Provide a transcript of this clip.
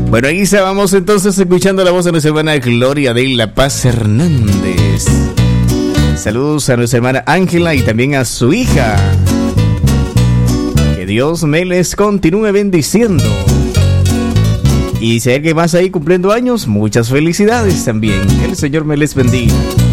Bueno, ahí estábamos entonces escuchando la voz de nuestra hermana Gloria de la Paz Hernández. Saludos a nuestra hermana Ángela y también a su hija. Que Dios me les continúe bendiciendo. Y si hay que más ahí cumpliendo años, muchas felicidades también. Que el Señor me les bendiga.